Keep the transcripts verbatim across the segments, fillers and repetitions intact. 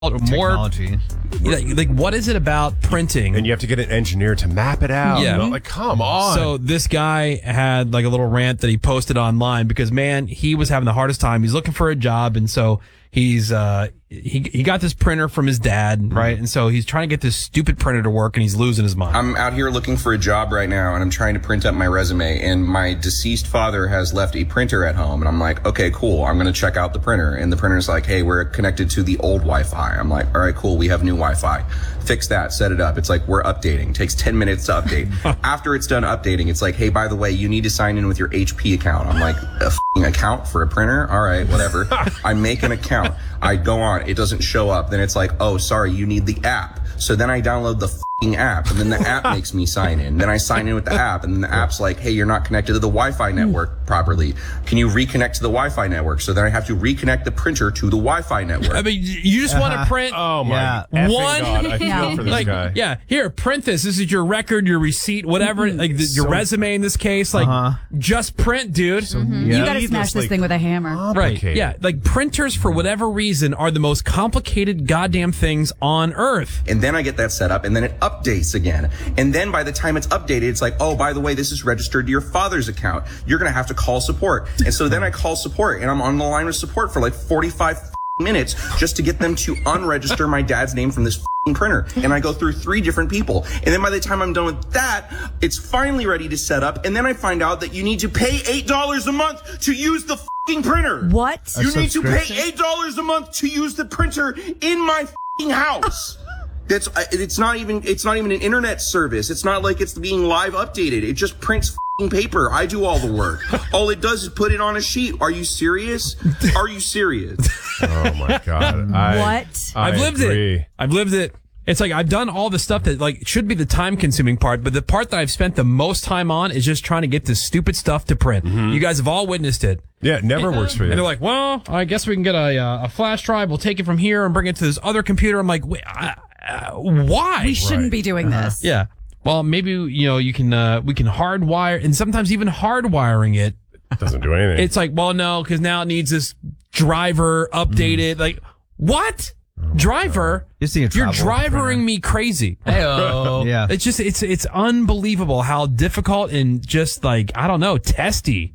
Technology. More, like, like, what is it about printing? And you have to get an engineer to map it out. Yeah. Like, come on. So this guy had like a little rant that he posted online because, man, he was having the hardest time. He's looking for a job, and so he's uh he he got this printer from his dad, right? And so he's trying to get this stupid printer to work, and he's losing his mind. I'm out here looking for a job right now, and I'm trying to print up my resume, and my deceased father has left a printer at home, and I'm like, okay, cool, I'm going to check out the printer, and the printer's like, hey, we're connected to the old Wi-Fi. I'm like, all right, cool, we have new Wi-Fi. Fix that, set it up. It's like, we're updating. It takes ten minutes to update. After it's done updating, it's like, hey, by the way, you need to sign in with your H P account. I'm like, a f***ing account for a printer? All right, whatever. I make an account. I go on. It doesn't show up. Then it's like, oh, sorry, you need the app. So then I download the f***ing app, and then the app makes me sign in. Then I sign in with the app, and then the app's like, hey, you're not connected to the Wi-Fi network properly. Can you reconnect to the Wi-Fi network? So then I have to reconnect the printer to the Wi-Fi network. I mean, you just want to print. Oh my Yeah. effing One- God, I feel Yeah. for this Like, guy. yeah, here, print this. This is your record, your receipt, whatever. Like the, your So- resume in this case. Like, Uh-huh. just print, dude. You got to Needlessly smash this thing with a hammer. Right. complicated. Yeah. Like printers, for whatever reason, are the most complicated goddamn things on earth. And then I get that set up, and then it updates again. And then by the time it's updated, it's like, oh, by the way, this is registered to your father's account. You're going to have to call support. And so then I call support, and I'm on the line with support for like forty-five minutes just to get them to unregister my dad's name from this f***ing printer. And I go through three different people. And then by the time I'm done with that, it's finally ready to set up. And then I find out that you need to pay eight dollars a month to use the f***ing printer. What? You A need to pay subscription? eight dollars a month to use the printer in my f***ing house. That's uh, it's not even it's not even an internet service. It's not like it's being live updated. It just prints f***ing paper. I do all the work. All it does is put it on a sheet. Are you serious? Are you serious? Oh my God. I, What? I I've lived agree. it. I've lived it. It's like I've done all the stuff that like should be the time consuming part, but the part that I've spent the most time on is just trying to get this stupid stuff to print. You guys have all witnessed it. Yeah, it never works for you. And they're like, well, I guess we can get a, uh, a flash drive. We'll take it from here and bring it to this other computer. I'm like, wait, uh, uh, why? We shouldn't Right. be doing this. Yeah. Well, maybe, you know, you can, uh, we can hardwire, and sometimes even hardwiring it. Doesn't do anything. It's like, well, no, because now it needs this driver updated. Like, what? Driver? You see a You're travel drivering printer. me crazy. Heyo. Yeah. It's just, it's, it's unbelievable how difficult and just like, I don't know, testy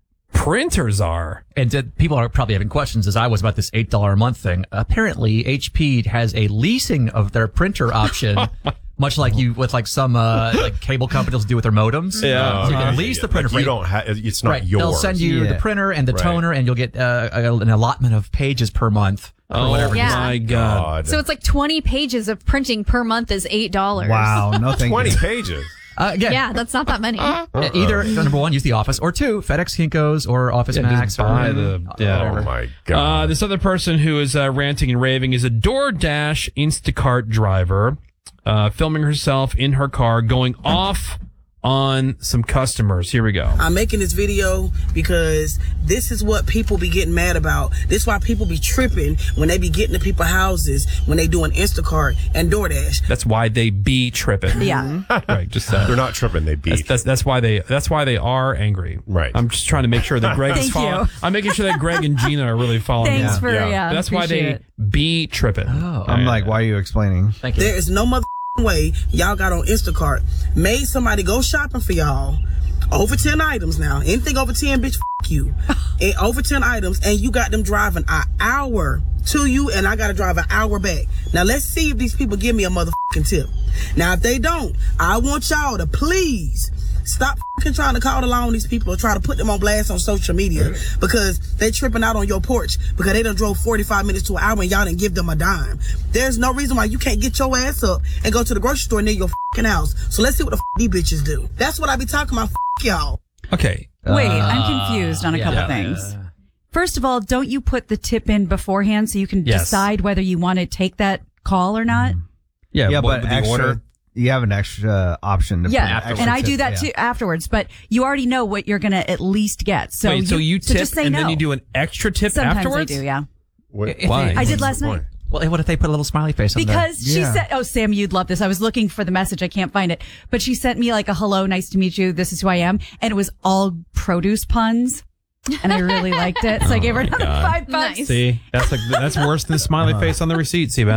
printers are. And uh, people are probably having questions, as I was, about this eight dollars a month thing. Apparently, H P has a leasing of their printer option, much like you with like some uh, like cable companies do with their modems. Yeah. So you Uh, can lease the printer. Like, for you don't have. It's not right. yours. They'll send you Yeah. the printer and the Right. toner, and you'll get uh, a- an allotment of pages per month. Or Oh, whatever. Yeah. my God. God. So it's like twenty pages of printing per month is eight dollars. Wow. No, thank twenty you. pages. Uh, again, Yeah, that's not that many. uh, either number one, use the Office, or two, FedEx, Kinko's, or Office Yeah, Max. just buy or, the- yeah. Oh my Uh, God. this other person who is uh, ranting and raving is a DoorDash Instacart driver, uh, filming herself in her car going off on some customers. Here we go. I'm making this video because this is what people be getting mad about. This is why people be tripping when they be getting to people's houses when they doing Instacart and DoorDash. That's why they be tripping. Yeah. Right. Just uh, They're not tripping. They beat. That's, that's that's why they that's why they are angry. Right. I'm just trying to make sure that Greg is Thank following. you. I'm making sure that Greg and Gina are really following. Thanks me. for, Yeah. yeah. That's why they appreciate it. be tripping. Oh. I'm like, why are you explaining? Thank you. There is no mother way y'all got on Instacart made somebody go shopping for y'all. Over ten items now. Anything over ten, bitch, f- you. And over ten items, and you got them driving an hour to you, and I got to drive an hour back. Now, let's see if these people give me a motherfucking tip. Now, if they don't, I want y'all to please stop f***ing trying to call the law on these people or try to put them on blast on social media because they tripping out on your porch because they done drove forty-five minutes to an hour and y'all didn't give them a dime. There's no reason why you can't get your ass up and go to the grocery store near your f***ing house. So let's see what the f*** these bitches do. That's what I be talking about, f*** y'all. Okay. Wait, I'm confused on a couple yeah. things. First of all, don't you put the tip in beforehand so you can Yes. decide whether you want to take that call or not? Yeah. Yeah, what, but the extra, order? you have an extra option to Yeah, put extra and I tip, do that yeah. too afterwards. But you already know what you're going to at least get. So Wait, you, so you tip just say and no. then you do an extra tip Sometimes afterwards? I do, yeah. What- If Why? they- I did What's last the night. point? Well, what if they put a little smiley face on there? Because she Yeah. said, oh, Sam, you'd love this. I was looking for the message. I can't find it. But she sent me like a hello, nice to meet you. This is who I am. And it was all produce puns. and I really liked it. So I gave her another God. five bucks. Nice. See, that's like that's worse than the smiley face on the receipt, see,